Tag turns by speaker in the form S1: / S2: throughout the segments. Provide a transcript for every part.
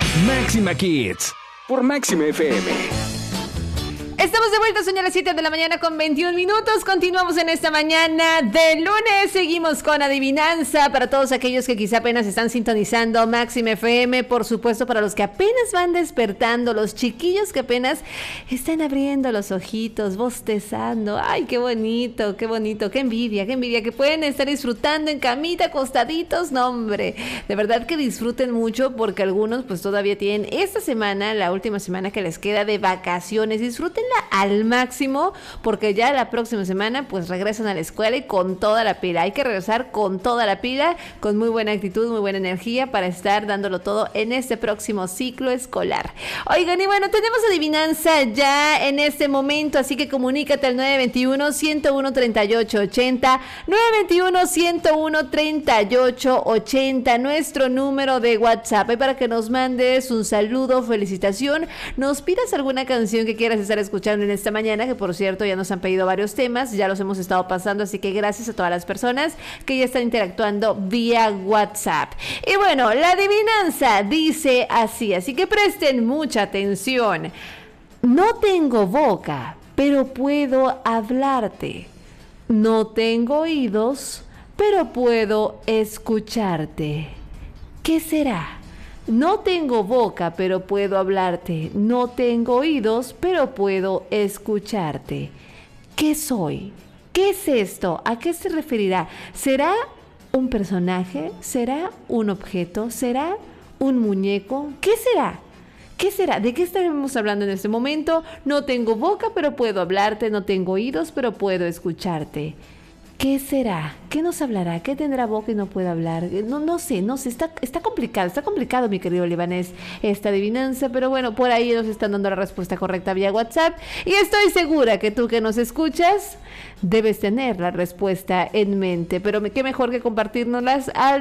S1: Máxima Kids por Máxima FM.
S2: Estamos de vuelta, son ya las 7 de la mañana con 21 minutos. Continuamos en esta mañana de lunes. Seguimos con adivinanza para todos aquellos que quizá apenas están sintonizando Máxima FM. Por supuesto, para los que apenas van despertando, los chiquillos que apenas están abriendo los ojitos, bostezando. Ay, qué bonito, qué bonito, qué envidia, que pueden estar disfrutando en camita, acostaditos. No, hombre, de verdad que disfruten mucho porque algunos pues todavía tienen esta semana, la última semana que les queda de vacaciones. Disfrútenla al máximo porque ya la próxima semana pues regresan a la escuela y con toda la pila. Hay que regresar con toda la pila, con muy buena actitud, muy buena energía para estar dándolo todo en este próximo ciclo escolar. Oigan, y bueno, tenemos adivinanza ya en este momento, así que comunícate al 921-101-3880, 921-101-3880, nuestro número de WhatsApp, para que nos mandes un saludo, felicitación, nos pidas alguna canción que quieras estar escuchando en esta mañana, que por cierto ya nos han pedido varios temas, ya los hemos estado pasando, así que gracias a todas las personas que ya están interactuando vía WhatsApp. Y bueno, la adivinanza dice así que presten mucha atención. No tengo boca, pero puedo hablarte. No tengo oídos, pero puedo escucharte. ¿Qué será? No tengo boca, pero puedo hablarte. No tengo oídos, pero puedo escucharte. ¿Qué soy? ¿Qué es esto? ¿A qué se referirá? ¿Será un personaje? ¿Será un objeto? ¿Será un muñeco? ¿Qué será? ¿Qué será? ¿De qué estaremos hablando en este momento? No tengo boca, pero puedo hablarte. No tengo oídos, pero puedo escucharte. ¿Qué será? ¿Qué nos hablará? ¿Qué tendrá boca y no puede hablar? No sé, está complicado, mi querido libanés, esta adivinanza, pero bueno, por ahí nos están dando la respuesta correcta vía WhatsApp y estoy segura que tú que nos escuchas debes tener la respuesta en mente, pero qué mejor que compartirnoslas al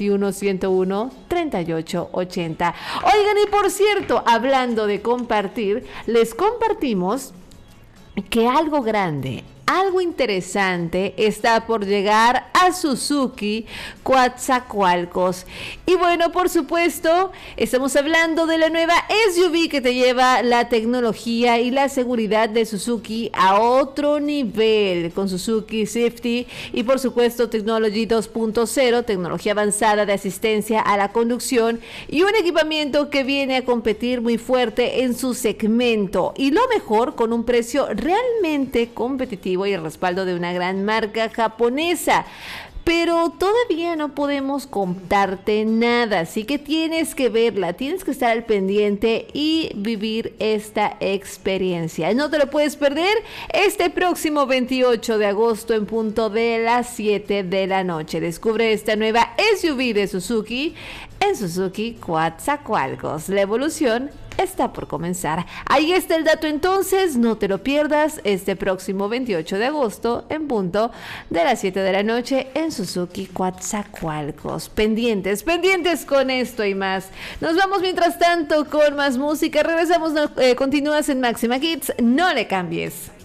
S2: 921-101-3880. Oigan, y por cierto, hablando de compartir, les compartimos que algo grande, algo interesante está por llegar a Suzuki Coatzacoalcos. Y bueno, por supuesto, estamos hablando de la nueva SUV que te lleva la tecnología y la seguridad de Suzuki a otro nivel, con Suzuki Safety y por supuesto Technology 2.0, tecnología avanzada de asistencia a la conducción y un equipamiento que viene a competir muy fuerte en su segmento. Y lo mejor, con un precio realmente competitivo y el respaldo de una gran marca japonesa. Pero todavía no podemos contarte nada, así que tienes que verla, tienes que estar al pendiente y vivir esta experiencia. No te lo puedes perder este próximo 28 de agosto en punto de las 7 de la noche. Descubre esta nueva SUV de Suzuki en Suzuki Coatzacoalcos. La evolución está por comenzar. Ahí está el dato entonces, no te lo pierdas este próximo 28 de agosto en punto de las 7 de la noche en Suzuki Coatzacoalcos. Pendientes con esto y más. Nos vamos mientras tanto con más música. Regresamos, continúas en Máxima Kids, no le cambies.